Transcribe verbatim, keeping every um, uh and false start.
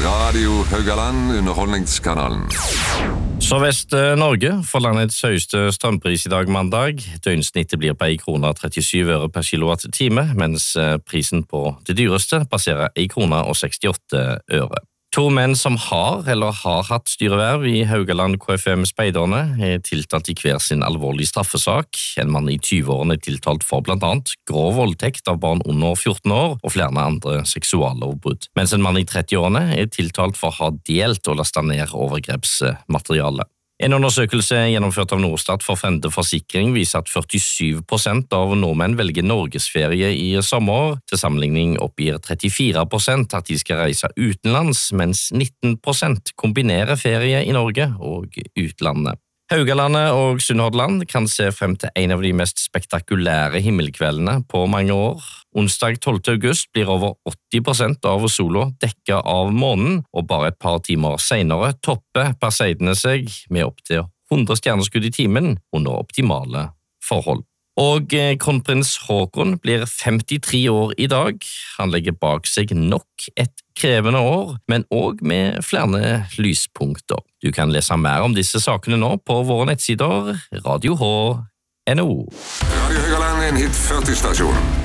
Radio Haugaland, underholdningskanalen. Sørvest-Norge får landets høyeste strømpris i dag mandag. Døgnsnittet blir på en krone trettisju øre per kilowatt-time, mens prisen på det dyreste passerer en krone og sekstiåtte øre. To menn som har eller har hatt styreverv i Haugaland K F M Speiderne er tiltalt i hver sin alvorlige straffesak. En mann i tyve-årene er tiltalt for blant annet grov voldtekt av barn under fjorten år og flere andre seksuallovbrudd, mens en mann i tretti-årene er tiltalt for å ha delt og lastet ned overgrepsmateriale. En undersøkelse gjennomført av Norstat for Frende Forsikring viser at førtisju prosent av nordmenn velger norgesferie i sommer. Til sammenligning oppgir trettifire prosent at de skal reise utenlands, mens nitten prosent kombinerer ferie i Norge og utlandet. Haugalandet og Sunnhordland kan se frem til en av de mest spektakulære himmelkveldene på mange år. Onsdag tolvte august blir over åtti prosent av sola dekket av månen, og bare et par timer senere topper Perseidene seg med opp til hundre stjerneskudd i timen under optimale forhold. Og kronprins Haakon blir femtitre år i dag. Han legger bak seg nok et krevende år, men også med flere lyspunkter. Du kan lese mer om disse sakene nå på våre nettsider radio h punktum n o. Radio Haugaland er en hit førti-stasjon.